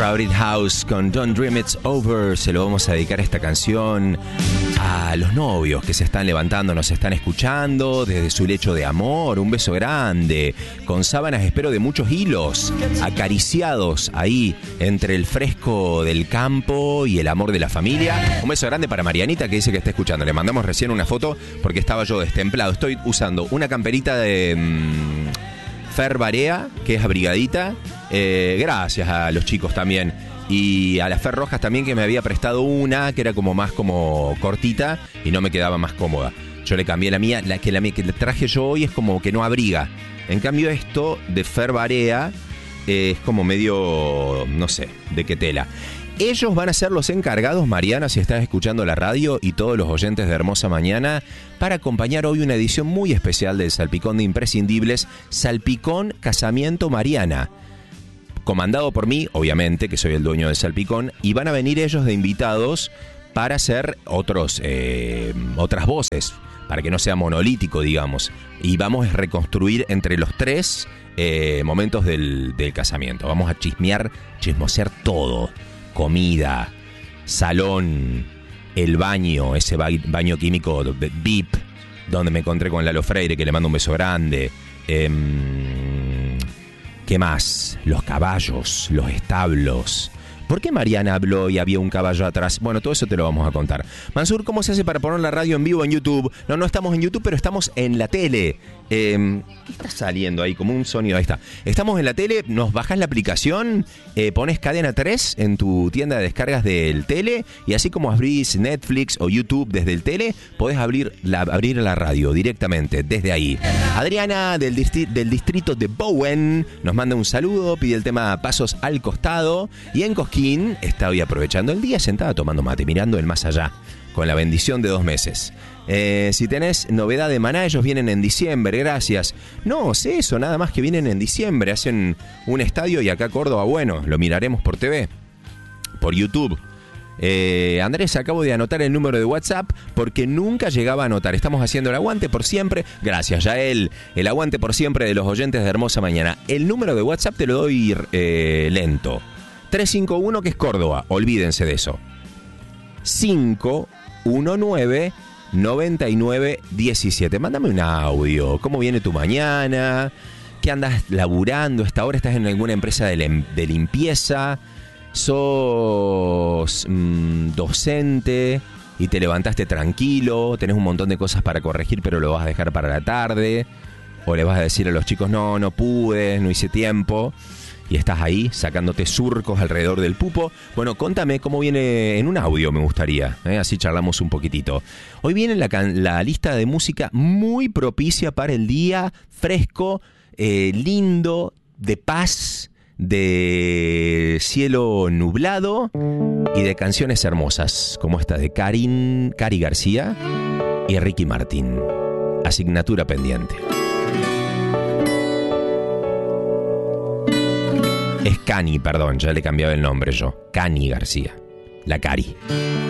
Crowded House con Don't Dream It's Over. Se lo vamos a dedicar esta canción a los novios que se están levantando, nos están escuchando desde su lecho de amor. Un beso grande, con sábanas espero de muchos hilos, acariciados ahí entre el fresco del campo y el amor de la familia. Un beso grande para Marianita, que dice que está escuchando. Le mandamos recién una foto porque estaba yo destemplado. Estoy usando una camperita de Fer Barea, que es abrigadita. Gracias a los chicos también. Y a la Fer Rojas también, que me había prestado una que era como más como cortita y no me quedaba más cómoda. Yo le cambié la mía, la que le traje yo hoy es como que no abriga. En cambio esto de Fer Barea es como medio, no sé, de qué tela. Ellos van a ser los encargados, Mariana, si estás escuchando la radio, y todos los oyentes de Hermosa Mañana, para acompañar hoy una edición muy especial del Salpicón de Imprescindibles, Salpicón Casamiento Mariana. Comandado por mí, obviamente, que soy el dueño del Salpicón, y van a venir ellos de invitados para hacer otras voces, para que no sea monolítico, digamos. Y vamos a reconstruir entre los tres momentos del casamiento. Vamos a chismosear todo. Comida, salón, el baño, ese baño químico VIP, donde me encontré con Lalo Freire, que le mando un beso grande. ¿Qué más? Los caballos, los establos. ¿Por qué Mariana habló y había un caballo atrás? Bueno, todo eso te lo vamos a contar. Mansur, ¿cómo se hace para poner la radio en vivo en YouTube? No estamos en YouTube, pero estamos en la tele. ¿Qué está saliendo ahí? Como un sonido. Ahí está. Estamos en la tele, nos bajás la aplicación, pones Cadena 3 en tu tienda de descargas del tele, y así como abrís Netflix o YouTube desde el tele, podés abrir la radio directamente desde ahí. Adriana del distrito de Bowen nos manda un saludo, pide el tema Pasos al Costado, y en Cosquín está hoy aprovechando el día sentada tomando mate, mirando el más allá, con la bendición de 2 meses. Si tenés novedad de Maná, ellos vienen en diciembre, gracias. No sé eso, nada más que vienen en diciembre, hacen un estadio, y acá Córdoba, bueno, lo miraremos por TV, por YouTube. Andrés, acabo de anotar el número de WhatsApp porque nunca llegaba a anotar. Estamos haciendo el aguante por siempre. Gracias, Yael. El aguante por siempre de los oyentes de Hermosa Mañana. El número de WhatsApp te lo doy lento. 351, que es Córdoba, olvídense de eso. 519-9917. Mándame un audio. ¿Cómo viene tu mañana? ¿Qué andas laburando? ¿Hasta ahora estás en alguna empresa de limpieza? ¿Sos docente y te levantaste tranquilo? ¿Tenés un montón de cosas para corregir pero lo vas a dejar para la tarde? ¿O le vas a decir a los chicos, no pude, no hice tiempo? Y estás ahí sacándote surcos alrededor del pupo. Bueno, contame cómo viene en un audio, me gustaría. Así charlamos un poquitito. Hoy viene la lista de música muy propicia para el día, fresco, lindo, de paz, de cielo nublado y de canciones hermosas, como esta de Cari García y Ricky Martin. Asignatura pendiente. Es Cani, perdón, ya le cambiaba el nombre yo. Cani García. La Cari.